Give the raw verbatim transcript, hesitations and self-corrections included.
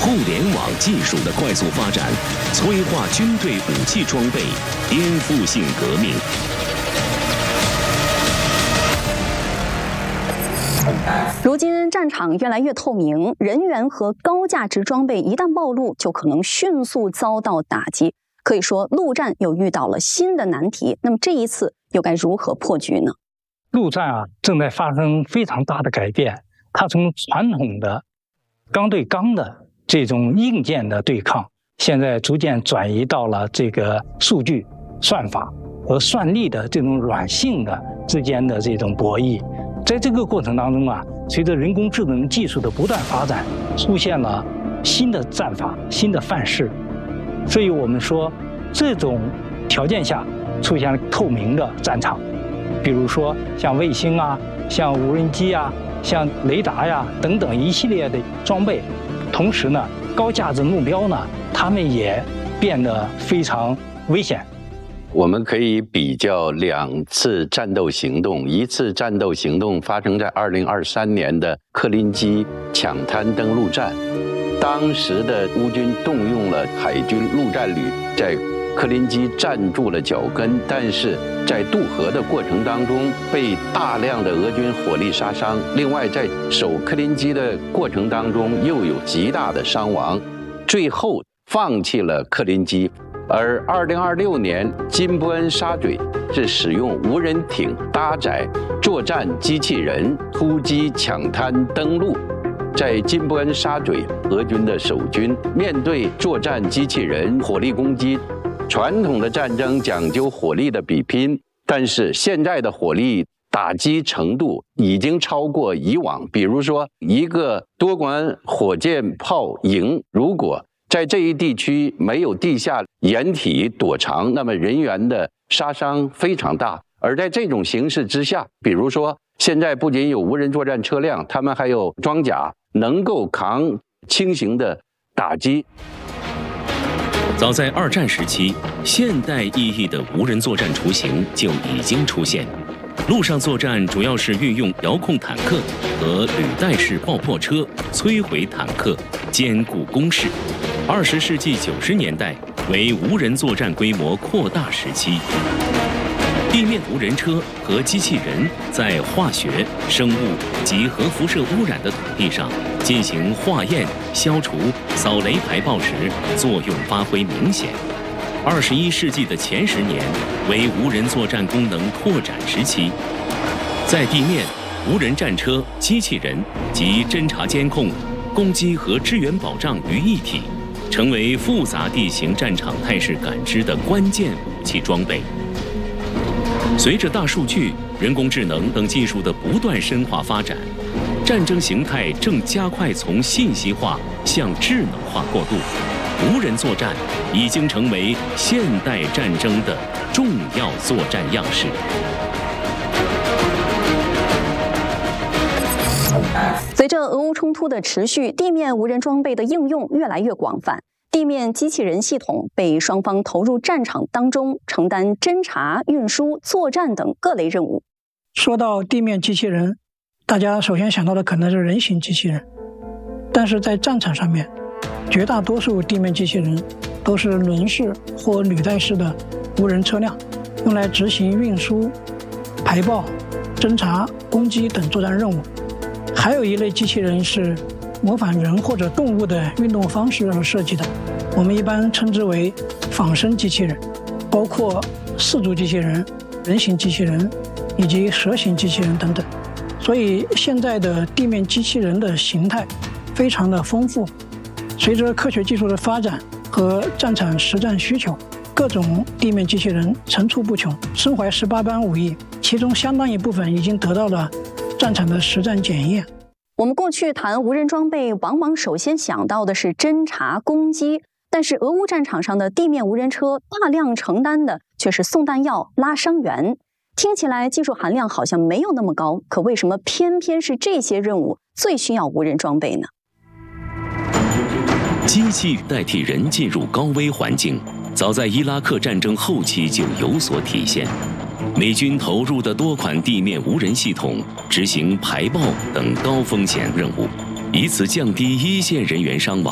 互联网技术的快速发展，催化军队武器装备颠覆性革命。 如今战场越来越透明，人员和高价值装备一旦暴露，就可能迅速遭到打击。可以说，陆战又遇到了新的难题。那么这一次又该如何破局呢？ 陆战啊，正在发生非常大的改变。它从传统的刚对刚的这种硬件的对抗，现在逐渐转移到了这个数据、算法和算力的这种软性的之间的这种博弈。在这个过程当中啊，随着人工智能技术的不断发展，出现了新的战法、新的范式。所以我们说，这种条件下出现了透明的战场，比如说像卫星啊、像无人机啊、像雷达呀等等一系列的装备。同时呢，高价值目标呢，它们也变得非常危险。 我们可以比较两次战斗行动，一次战斗行动发生在二零二三年的克林基抢滩登陆战，当时的乌军动用了海军陆战旅，在克林基站住了脚跟，但是在渡河的过程当中被大量的俄军火力杀伤，另外在守克林基的过程当中又有极大的伤亡，最后放弃了克林基。而二零二六年金波恩沙嘴是使用无人艇搭载作战机器人突击抢滩登陆。在金波恩沙嘴，俄军的守军面对作战机器人火力攻击，传统的战争讲究火力的比拼，但是现在的火力打击程度已经超过以往。比如说，一个多管火箭炮营，如果在这一地区没有地下掩体躲藏，那么人员的杀伤非常大。而在这种形势之下，比如说现在不仅有无人作战车辆，他们还有装甲能够扛轻型的打击。 早在二战时期，现代意义的无人作战雏形就已经出现。陆上作战主要是运用遥控坦克和履带式爆破车摧毁坦克，兼顾攻势。二十世纪九十年代为无人作战规模扩大时期，地面无人车和机器人在化学、生物及核辐射污染的土地上进行化验、消除、扫雷排爆时，作用发挥明显。二十一世纪的前十年为无人作战功能拓展时期，在地面，无人战车、机器人及侦察监控、攻击和支援保障于一体，成为复杂地形战场态势感知的关键武器装备。随着大数据、人工智能等技术的不断深化发展，战争形态正加快从信息化向智能化过渡。无人作战已经成为现代战争的重要作战样式。 随着俄乌冲突的持续，地面无人装备的应用越来越广泛。地面机器人系统被双方投入战场当中，承担侦察、运输、作战等各类任务。 说到地面机器人，大家首先想到的可能是人形机器人，但是在战场上面，绝大多数地面机器人都是轮式或履带式的无人车辆，用来执行运输、排爆、侦察、攻击等作战任务。还有一类机器人是模仿人或者动物的运动方式而设计的，我们一般称之为仿生机器人，包括四足机器人、人形机器人以及蛇形机器人等等。所以现在的地面机器人的形态非常的丰富。随着科学技术的发展和战场实战需求，各种地面机器人层出不穷，身怀十八般武艺，其中相当一部分已经得到了战场的实战检验。 我们过去谈无人装备，往往首先想到的是侦察、攻击，但是俄乌战场上的地面无人车大量承担的却是送弹药、拉伤员。听起来技术含量好像没有那么高，可为什么偏偏是这些任务最需要无人装备呢？ 机器代替人进入高危环境，早在伊拉克战争后期就有所体现。美军投入的多款地面无人系统执行排爆等高风险任务，以此降低一线人员伤亡。